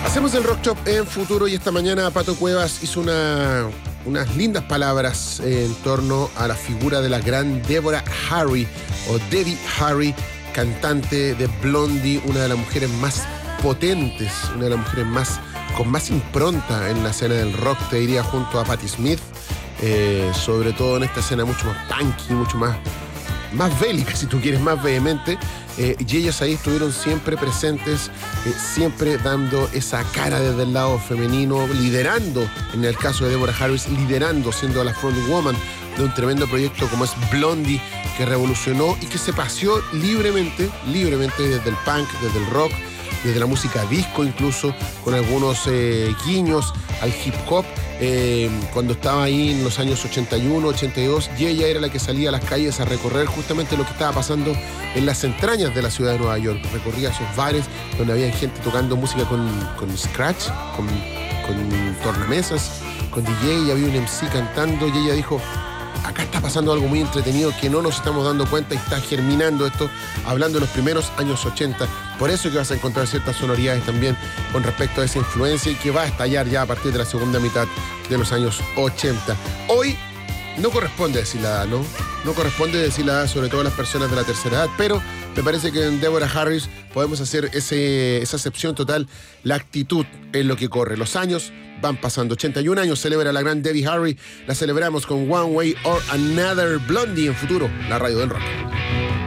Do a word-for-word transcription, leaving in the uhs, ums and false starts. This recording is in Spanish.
Hacemos el Rock Shop en futuro y esta mañana Pato Cuevas hizo una, unas lindas palabras en torno a la figura de la gran Deborah Harry o Debbie Harry, cantante de Blondie, una de las mujeres más potentes, una de las mujeres más con más impronta en la escena del rock, te diría, junto a Patti Smith, eh, sobre todo en esta escena mucho más punky, mucho más, más bélica, si tú quieres, más vehemente. Eh, y ellas ahí estuvieron siempre presentes, eh, siempre dando esa cara desde el lado femenino, liderando, en el caso de Deborah Harris, liderando, siendo la frontwoman de un tremendo proyecto como es Blondie, que revolucionó y que se paseó libremente, libremente desde el punk, desde el rock, desde la música disco incluso, con algunos eh, guiños al hip hop, eh, cuando estaba ahí en los años ochenta y uno, ochenta y dos, y ella era la que salía a las calles a recorrer justamente lo que estaba pasando en las entrañas de la ciudad de Nueva York. Recorría esos bares donde había gente tocando música con, con scratch, con, con tornamesas, con D J, y había un M C cantando, y ella dijo: acá está pasando algo muy entretenido que no nos estamos dando cuenta y está germinando esto, hablando de los primeros años ochenta. Por eso que vas a encontrar ciertas sonoridades también con respecto a esa influencia y que va a estallar ya a partir de la segunda mitad de los años ochenta. Hoy no corresponde decir la edad, ¿no? No corresponde decir la edad, sobre todo a las personas de la tercera edad, pero me parece que en Deborah Harris podemos hacer ese, esa excepción total. La actitud es lo que corre. Los años van pasando. ochenta y un años celebra la gran Debbie Harry. La celebramos con One Way or Another, Blondie en futuro, la radio del rock.